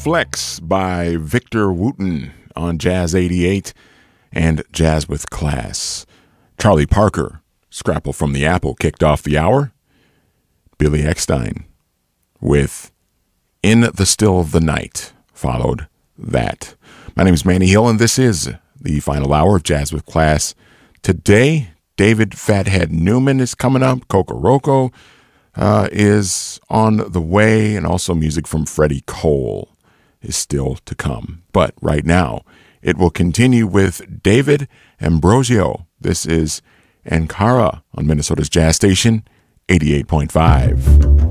Flex by Victor Wooten on Jazz 88 and Jazz with Class. Charlie Parker, Scrapple from the Apple, kicked off the hour. Billy Eckstine with In the Still of the Night followed that. My name is Manny Hill, and this is the final hour of Jazz with Class. Today, David Fathead Newman is coming up. Kokoroko is on the way, and also music from Freddie Cole is still to come. But right now, it will continue with David Ambrosio. This is Ankara on Minnesota's Jazz Station, 88.5.